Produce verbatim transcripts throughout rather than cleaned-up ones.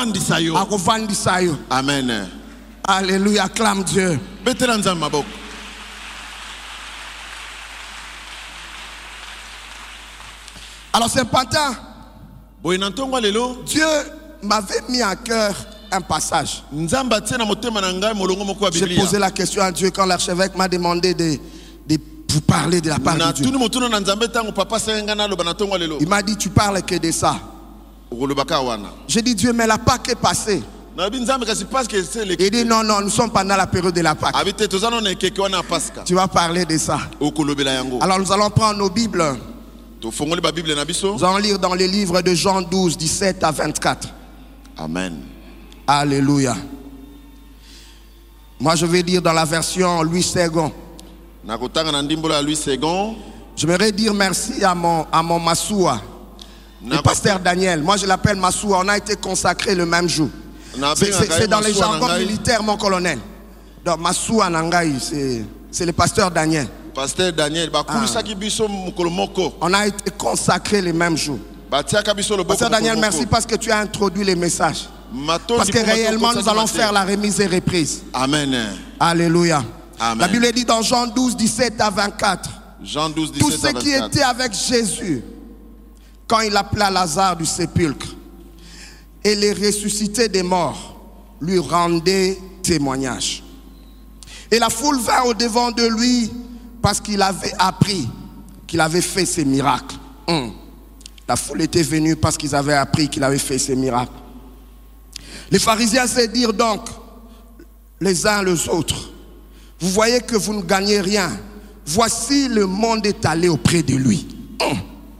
Amen. Alléluia, acclame Dieu. Alors c'est important. Dieu m'avait mis à cœur un passage. J'ai posé la question à Dieu quand l'archevêque m'a demandé de, de vous parler de la part de Dieu. Il m'a dit, tu parles que de ça. J'ai dit, Dieu, mais la Pâque est passée. Il dit, non, non, nous sommes pendant la période de la Pâque. Tu vas parler de ça. Alors nous allons prendre nos Bibles. Nous allons lire dans les livres de Jean douze, dix-sept à vingt-quatre. Amen. Alléluia. Moi je vais dire dans la version Louis Segond. J'aimerais dire merci à mon, à mon Massoua, le pasteur Daniel. Moi je l'appelle Massoua, on a été consacré le même jour. C'est dans les jargons militaires, mon colonel. Donc Massoua Nangaï, c'est le pasteur Daniel. Pasteur Daniel, ah. On a été consacré le même jour. Pasteur Daniel, merci parce que tu as introduit les messages. Parce que réellement nous allons faire la remise et reprise. Amen. Alléluia. Amen. La Bible dit dans Jean douze, dix-sept à vingt-quatre. Jean douze, dix-sept Tous ceux qui étaient avec Jésus quand il appela Lazare du sépulcre et les ressuscités des morts lui rendaient témoignage. Et la foule vint au devant de lui parce qu'il avait appris qu'il avait fait ces miracles. Hum. La foule était venue parce qu'ils avaient appris qu'il avait fait ces miracles. Les pharisiens se dirent donc les uns les autres, vous voyez que vous ne gagnez rien. Voici le monde est allé auprès de lui. Hum.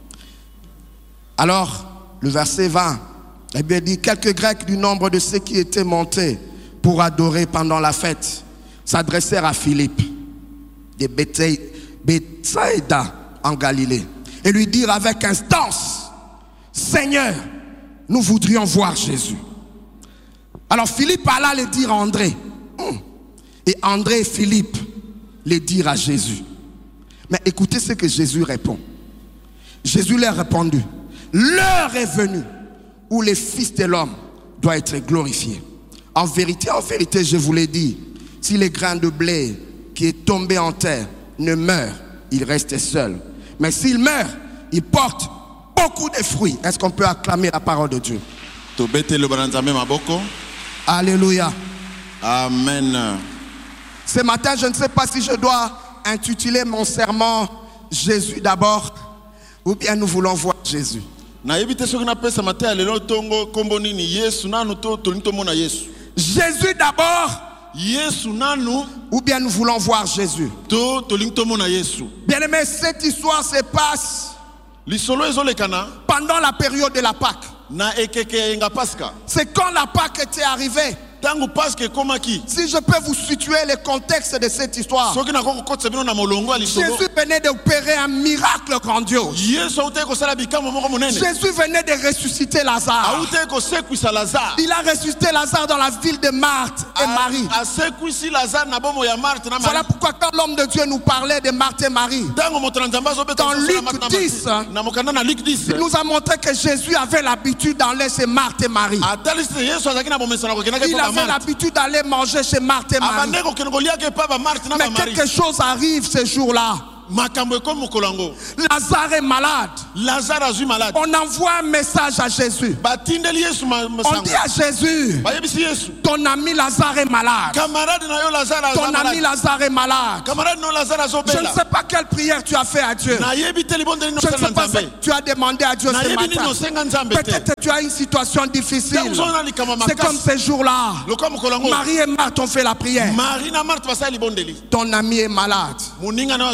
Alors, le verset vingt, eh bien, dit, quelques Grecs du nombre de ceux qui étaient montés pour adorer pendant la fête s'adressèrent à Philippe de Bethsaïda en Galilée et lui dirent avec instance, Seigneur, nous voudrions voir Jésus. Alors Philippe alla le dire à André. Et André et Philippe le dirent à Jésus. Mais écoutez ce que Jésus répond. Jésus leur répondit, l'heure est venue où le Fils de l'homme doit être glorifié. En vérité, en vérité, je vous l'ai dit, si les grains de blé qui est tombé en terre ne meurt, il reste seul. Mais s'il meurt, il porte beaucoup de fruits. Est-ce qu'on peut acclamer la parole de Dieu? Alléluia. Amen. Ce matin, je ne sais pas si je dois intituler mon sermon Jésus d'abord ou bien nous voulons voir Jésus. Jésus d'abord. Ou bien nous voulons voir Jésus. Bien aimé, cette histoire se passe pendant la période de la Pâque. C'est quand la Pâque était arrivée. Si je peux vous situer le contexte de cette histoire, Jésus venait d'opérer un miracle grandiose. Jésus venait de ressusciter Lazare. Il a ressuscité Lazare dans la ville de Marthe et Marie. Voilà pourquoi quand l'homme de Dieu nous parlait de Marthe et Marie, dans Luc dix, il nous a montré que Jésus avait l'habitude d'aller chez Marthe et Marie. Il avait l'habitude d'aller manger chez Marthe et Marie. Mais quelque chose arrive ce jour-là. Lazare est malade. On envoie un message à Jésus. On dit à Jésus, ton ami Lazare est malade. Ton ami Lazare est malade. Je ne sais pas quelle prière tu as fait à Dieu. Je ne sais pas si tu as demandé à Dieu ce matin. Peut-être tu as une situation difficile. C'est comme ce jour-là. Marie et Marthe ont fait la prière. Ton ami est malade.